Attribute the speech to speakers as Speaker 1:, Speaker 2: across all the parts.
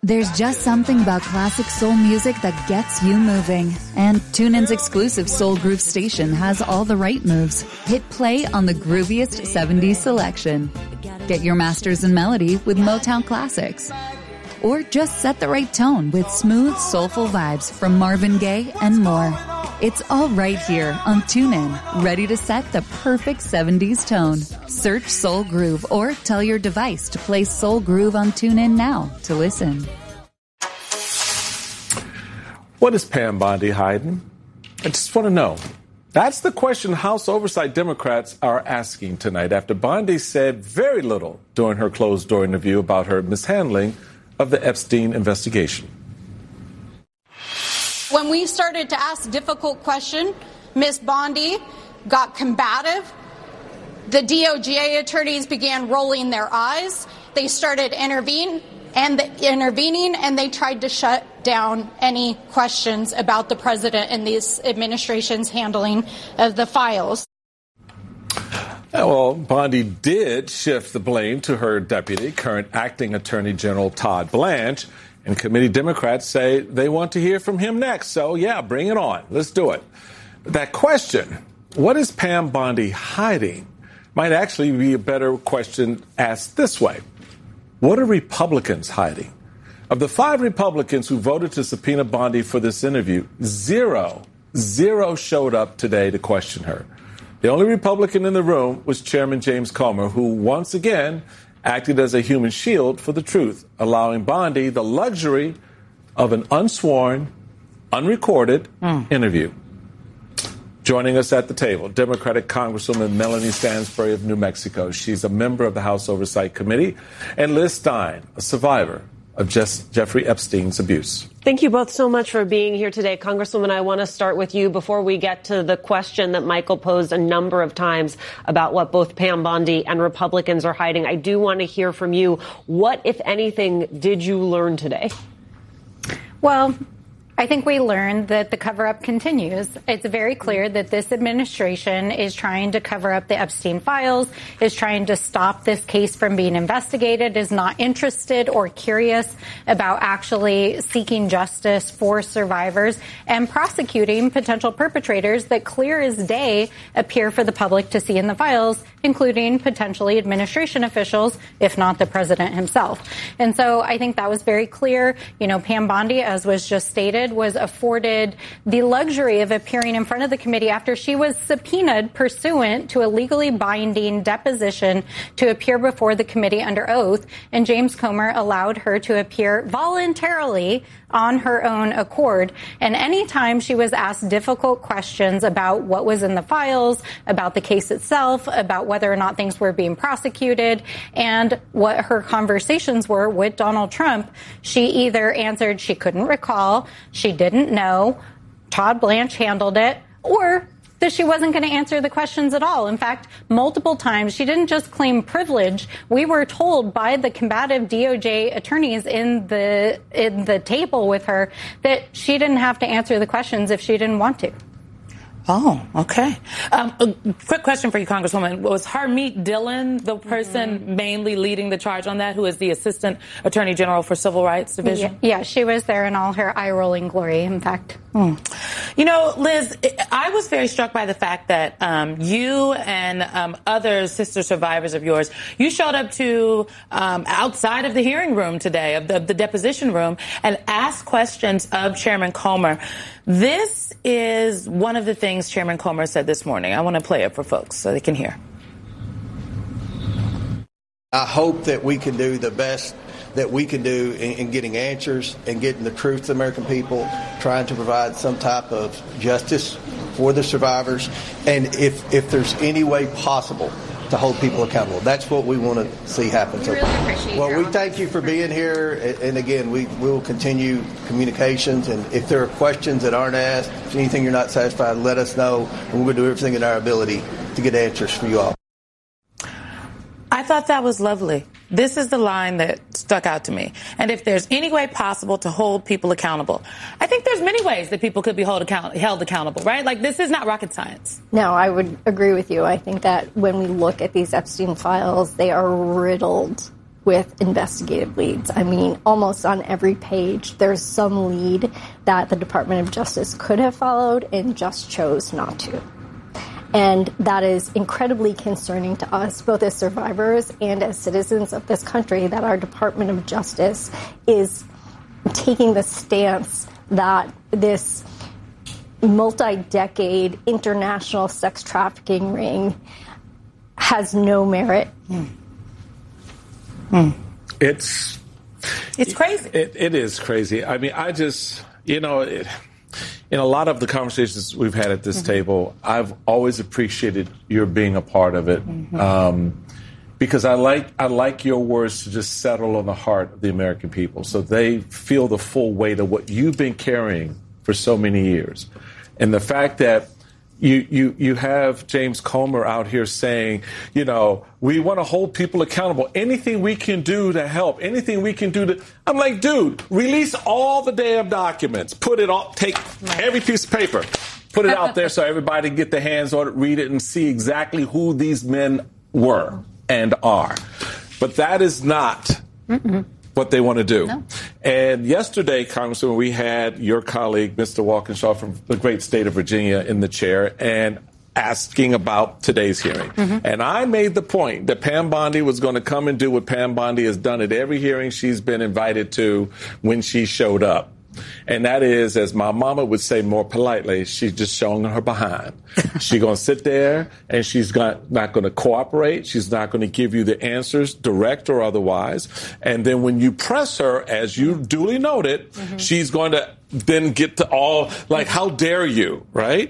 Speaker 1: There's just something about classic soul music that gets you moving. And TuneIn's exclusive Soul Groove station has all the right moves. Hit play on the grooviest 70s selection. Get your masters in melody with Motown Classics. Or just set the right tone with smooth, soulful vibes from Marvin Gaye and more. It's all right here on TuneIn, ready to set the perfect 70s tone. Search Soul Groove or tell your device to play Soul Groove on TuneIn now to listen.
Speaker 2: What is Pam Bondi hiding? I just want to know. That's the question House Oversight Democrats are asking tonight after Bondi said very little during her closed-door interview about her mishandling of the Epstein investigation.
Speaker 3: When we started to ask difficult questions, Ms. Bondi got combative. The DOJ attorneys began rolling their eyes. They started intervening, and they tried to shut down any questions about the president and this administration's handling of the files.
Speaker 2: Well, Bondi did shift the blame to her deputy, current acting Attorney General Todd Blanche, and committee Democrats say they want to hear from him next. So, yeah, bring it on. Let's do it. That question, what is Pam Bondi hiding, might actually be a better question asked this way. What are Republicans hiding? Of the 5 Republicans who voted to subpoena Bondi for this interview, zero showed up today to question her. The only Republican in the room was Chairman James Comer, who once again acted as a human shield for the truth, allowing Bondi the luxury of an unsworn, unrecorded interview. Joining us at the table, Democratic Congresswoman Melanie Stansbury of New Mexico. She's a member of the House Oversight Committee. And Liz Stein, a survivor of Jeffrey Epstein's abuse.
Speaker 4: Thank you both so much for being here today. Congresswoman, I want to start with you before we get to the question that Michael posed a number of times about what both Pam Bondi and Republicans are hiding. I do want to hear from you. What, if anything, did you learn today?
Speaker 5: Well, I think we learned that the cover-up continues. It's very clear that this administration is trying to cover up the Epstein files, is trying to stop this case from being investigated, is not interested or curious about actually seeking justice for survivors and prosecuting potential perpetrators that clear as day appear for the public to see in the files, including potentially administration officials, if not the president himself. And so I think that was very clear. You know, Pam Bondi, as was just stated, was afforded the luxury of appearing in front of the committee after she was subpoenaed pursuant to a legally binding deposition to appear before the committee under oath. And James Comer allowed her to appear voluntarily on her own accord. And anytime she was asked difficult questions about what was in the files, about the case itself, about whether or not things were being prosecuted, and what her conversations were with Donald Trump, she either answered she couldn't recall, she didn't know, Todd Blanche handled it, or that she wasn't going to answer the questions at all. In fact, multiple times, she didn't just claim privilege. We were told by the combative DOJ attorneys in the table with her that she didn't have to answer the questions if she didn't want to.
Speaker 6: Oh, okay. A quick question for you, Congresswoman. Was Harmeet Dillon the person mainly leading the charge on that, who is the Assistant Attorney General for Civil Rights Division?
Speaker 5: Yeah, she was there in all her eye-rolling glory, in fact.
Speaker 6: You know, Liz, I was very struck by the fact that you and other sister survivors of yours, you showed up to outside of the hearing room today, of the deposition room, and asked questions of Chairman Comer. This is one of the things Chairman Comer said this morning. I want to play it for folks so they can hear.
Speaker 7: I hope that we can do the best that we can do in getting answers and getting the truth to the American people, trying to provide some type of justice for the survivors, and if there's any way possible to hold people accountable. That's what we want to see happen.
Speaker 3: We really appreciate
Speaker 7: we thank you for being here, and again, we will continue communications, and if there are questions that aren't asked, if anything you're not satisfied, let us know, and we're going to do everything in our ability to get answers for you all.
Speaker 6: I thought that was lovely. This is the line that stuck out to me. And if there's any way possible to hold people accountable, I think there's many ways that people could be held accountable, right? Like, this is not rocket science.
Speaker 8: No, I would agree with you. I think that when we look at these Epstein files, they are riddled with investigative leads. I mean, almost on every page, there's some lead that the Department of Justice could have followed and just chose not to. And that is incredibly concerning to us, both as survivors and as citizens of this country, that our Department of Justice is taking the stance that this multi-decade international sex trafficking ring has no merit.
Speaker 2: It's
Speaker 6: crazy.
Speaker 2: It is crazy. I mean, I just, in a lot of the conversations we've had at this table, I've always appreciated your being a part of it. Because I like your words to just settle on the heart of the American people so they feel the full weight of what you've been carrying for so many years. And the fact that you have James Comer out here saying, we want to hold people accountable. Anything we can do to help, anything we can do to... I'm like, dude, release all the damn documents. Put it all, take every piece of paper, put it out there so everybody can get their hands on it, read it, and see exactly who these men were and are. But that is not what they want to do. No. And yesterday, Congressman, we had your colleague, Mr. Walkinshaw, from the great state of Virginia in the chair and asking about today's hearing. And I made the point that Pam Bondi was going to come and do what Pam Bondi has done at every hearing she's been invited to when she showed up. And that is, as my mama would say more politely, she's just showing her behind. She's going to sit there and she's not going to cooperate. She's not going to give you the answers, direct or otherwise. And then when you press her, as you duly noted, she's going to then get to all, like, how dare you, right?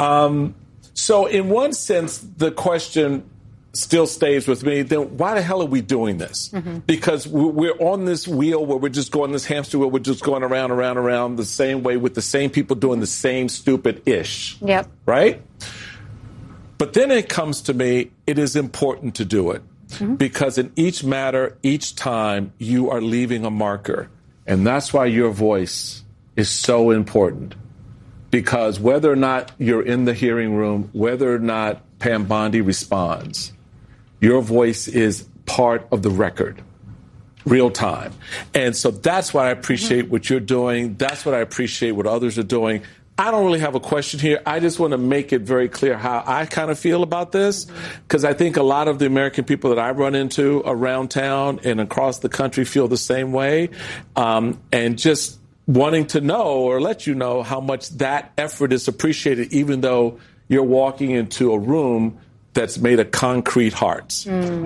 Speaker 2: So in one sense, the question still stays with me, then why the hell are we doing this? Because we're on this wheel where we're just going, this hamster wheel, we're just going around the same way with the same people doing the same stupid ish. Yep. Right? But then it comes to me, it is important to do it. Because in each matter, each time, you are leaving a marker. And that's why your voice is so important. Because whether or not you're in the hearing room, whether or not Pam Bondi responds, your voice is part of the record, real time. And so that's why I appreciate what you're doing. That's what I appreciate what others are doing. I don't really have a question here. I just want to make it very clear how I kind of feel about this, because I think a lot of the American people that I run into around town and across the country feel the same way. And just wanting to know or let you know how much that effort is appreciated, even though you're walking into a room that's made of concrete hearts.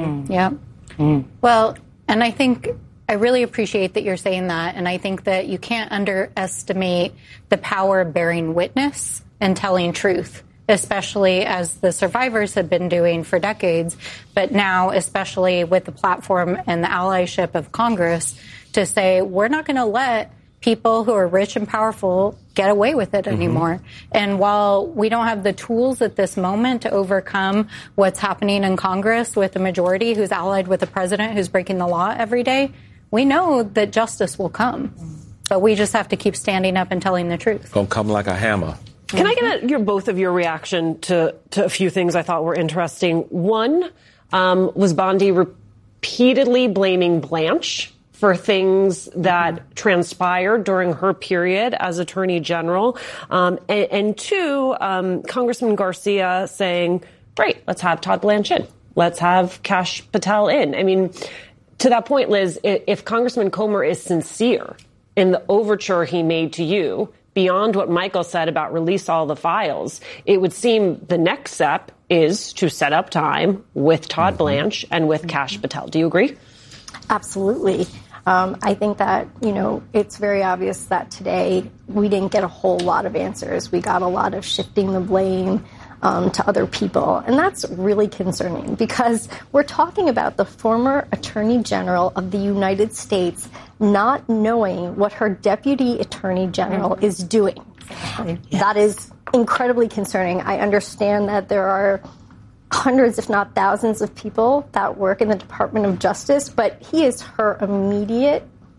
Speaker 5: Well, and I think I really appreciate that you're saying that. And I think that you can't underestimate the power of bearing witness and telling truth, especially as the survivors have been doing for decades. But now, especially with the platform and the allyship of Congress, to say we're not going to let people who are rich and powerful get away with it anymore. And while we don't have the tools at this moment to overcome what's happening in Congress with the majority who's allied with the president who's breaking the law every day, we know that justice will come. But we just have to keep standing up and telling the truth.
Speaker 2: Gonna come like a hammer.
Speaker 4: Can I get both of your reaction to a few things I thought were interesting? One was Bondi repeatedly blaming Blanche for things that transpired during her period as Attorney General. And two, Congressman Garcia saying, great, let's have Todd Blanche in. Let's have Kash Patel in. I mean, to that point, Liz, if Congressman Comer is sincere in the overture he made to you, beyond what Michael said about release all the files, it would seem the next step is to set up time with Todd Blanche and with Kash Patel. Do you agree?
Speaker 8: Absolutely. I think that, it's very obvious that today we didn't get a whole lot of answers. We got a lot of shifting the blame to other people. And that's really concerning because we're talking about the former Attorney General of the United States not knowing what her Deputy Attorney General is doing. That is incredibly concerning. I understand that there are hundreds, if not thousands, of people that work in the Department of Justice, but he is her immediate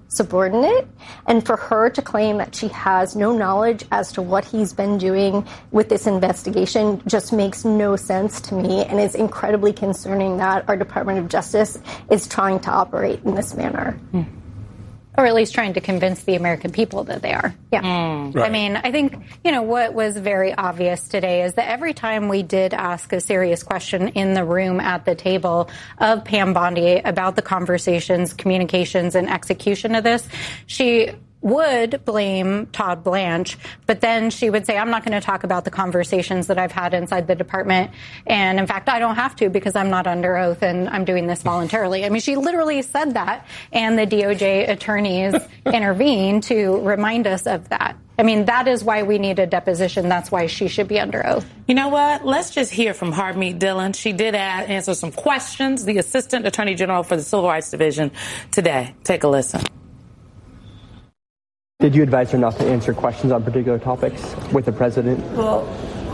Speaker 8: subordinate. And for her to claim that she has no knowledge as to what he's been doing with this investigation just makes no sense to me, and it's incredibly concerning that our Department of Justice is trying to operate in this manner.
Speaker 5: Or at least trying to convince the American people that they are. Yeah.
Speaker 2: Right.
Speaker 5: I mean, I think, what was very obvious today is that every time we did ask a serious question in the room at the table of Pam Bondi about the conversations, communications, and execution of this, she would blame Todd Blanche, but then she would say, I'm not going to talk about the conversations that I've had inside the department. And in fact, I don't have to because I'm not under oath and I'm doing this voluntarily. I mean, she literally said that, and the DOJ attorneys intervened to remind us of that. I mean, that is why we need a deposition. That's why she should be under oath.
Speaker 6: You know what? Let's just hear from Harmeet Dillon. She did answer some questions, the Assistant Attorney General for the Civil Rights Division today. Take a listen.
Speaker 9: Did you advise her not to answer questions on particular topics with the president?
Speaker 10: Well,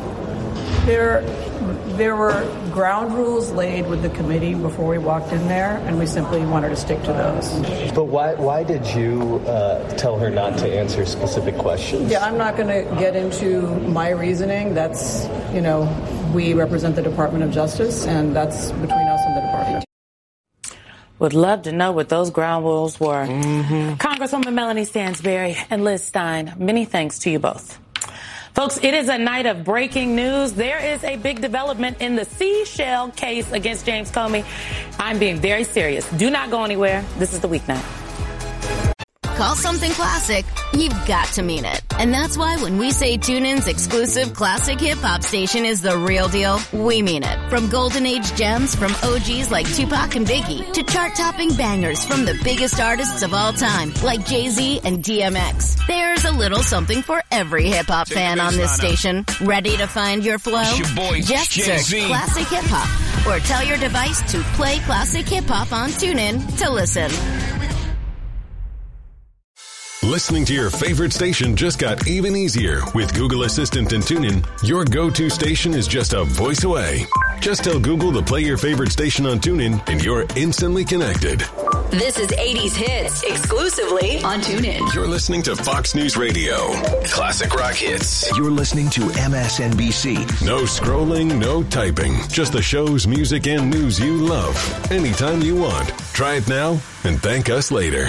Speaker 10: there were ground rules laid with the committee before we walked in there, and we simply wanted to stick to those.
Speaker 11: But why did you tell her not to answer specific questions?
Speaker 10: Yeah, I'm not going to get into my reasoning. That's, we represent the Department of Justice, and that's between us and the department.
Speaker 6: Would love to know what those ground rules were. Congresswoman Melanie Stansbury and Liz Stein, many thanks to you both. Folks, it is a night of breaking news. There is a big development in the Seashell case against James Comey. I'm being very serious. Do not go anywhere. This is the Weeknight.
Speaker 12: Call something classic, you've got to mean it. And that's why when we say TuneIn's exclusive classic hip-hop station is the real deal, we mean it. From golden age gems from OGs like Tupac and Biggie to chart-topping bangers from the biggest artists of all time like Jay-Z and DMX. There's a little something for every hip-hop fan on this station. Ready to find your flow? Just search Classic Hip-Hop or tell your device to play Classic Hip-Hop on TuneIn to listen.
Speaker 13: Listening to your favorite station just got even easier. With Google Assistant and TuneIn, your go-to station is just a voice away. Just tell Google to play your favorite station on TuneIn and you're instantly connected.
Speaker 14: This is 80s Hits, exclusively on TuneIn.
Speaker 13: You're listening to Fox News Radio. Classic rock hits.
Speaker 15: You're listening to MSNBC.
Speaker 13: No scrolling, no typing. Just the shows, music, and news you love. Anytime you want. Try it now and thank us later.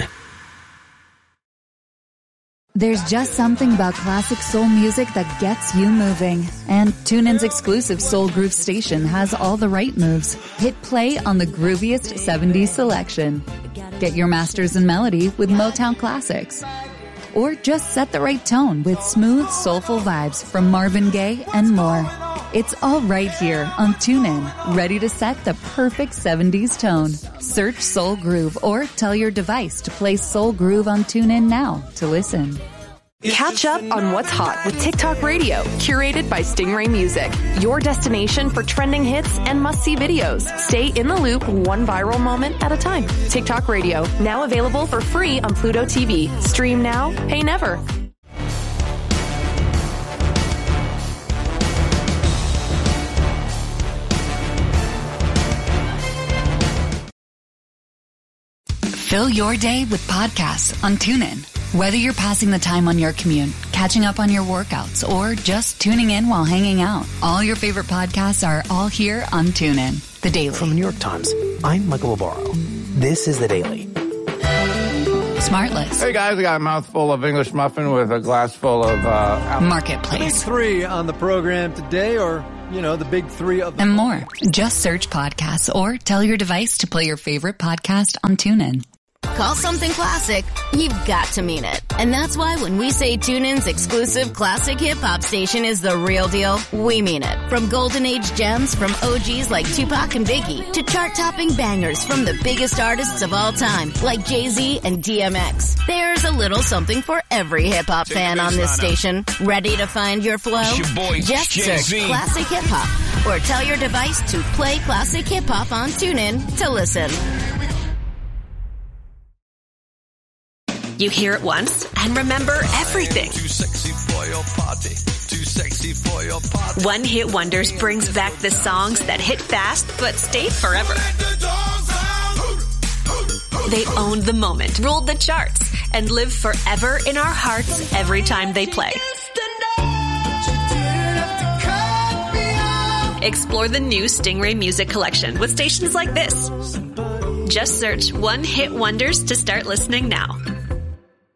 Speaker 1: There's just something about classic soul music that gets you moving. And TuneIn's exclusive Soul Groove station has all the right moves. Hit play on the grooviest 70s selection. Get your masters in melody with Motown classics. Or just set the right tone with smooth, soulful vibes from Marvin Gaye and more. It's all right here on TuneIn, ready to set the perfect 70s tone. Search Soul Groove or tell your device to play Soul Groove on TuneIn now to listen.
Speaker 16: Catch up on what's hot with TikTok Radio, curated by Stingray Music. Your destination for trending hits and must-see videos. Stay in the loop, one viral moment at a time. TikTok Radio, now available for free on Pluto TV. Stream now, pay never.
Speaker 1: Fill your day with podcasts on TuneIn. Whether you're passing the time on your commute, catching up on your workouts, or just tuning in while hanging out, all your favorite podcasts are all here on TuneIn. The Daily.
Speaker 15: From the New York Times, I'm Michael Navarro. This is The Daily.
Speaker 1: Smartless.
Speaker 17: Hey guys, I got a mouthful of English muffin with a glass full of
Speaker 1: Marketplace.
Speaker 18: The big three on the program today, or the big three of
Speaker 1: and more. Just search podcasts or tell your device to play your favorite podcast on TuneIn.
Speaker 12: Call something classic, you've got to mean it. And that's why when we say TuneIn's exclusive classic hip-hop station is the real deal, we mean it. From golden age gems from OGs like Tupac and Biggie to chart-topping bangers from the biggest artists of all time like Jay-Z and DMX. There's a little something for every hip-hop fan on this station. Ready to find your flow? Just search Classic Hip-Hop or tell your device to play Classic Hip-Hop on TuneIn to listen.
Speaker 14: You hear it once and remember everything.
Speaker 19: Too sexy for your party. Too sexy for your party.
Speaker 14: One Hit Wonders brings back the songs that hit fast but stayed forever. They owned the moment, ruled the charts, and live forever in our hearts every time they play. Explore the new Stingray Music Collection with stations like this. Just search One Hit Wonders to start listening now.